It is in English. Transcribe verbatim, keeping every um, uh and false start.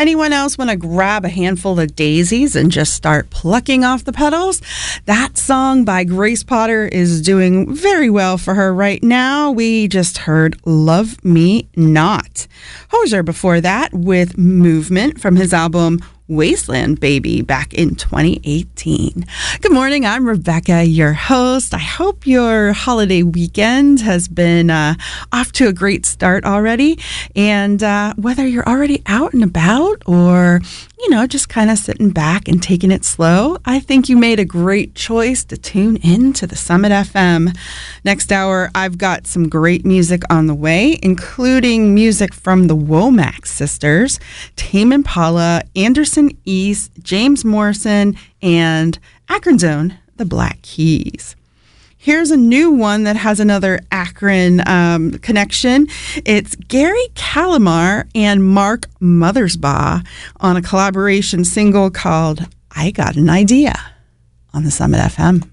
Anyone else want to grab a handful of daisies and just start plucking off the petals? That song by Grace Potter is doing very well for her right now. We just heard Love Me Not. Hozier before that with Movement from his album Wasteland Baby back in twenty eighteen. Good morning, I'm Rebecca, your host. I hope your holiday weekend has been uh, off to a great start already. And uh, whether you're already out and about or, you know, just kind of sitting back and taking it slow, I think you made a great choice to tune in to the Summit F M. Next hour, I've got some great music on the way, including music from the Womack sisters, Tame Impala, Anderson East, James Morrison, and Akron's own, the Black Keys. Here's a new one that has another Akron um, connection. It's Gary Calamar and Mark Mothersbaugh on a collaboration single called I Got an Idea on the Summit F M.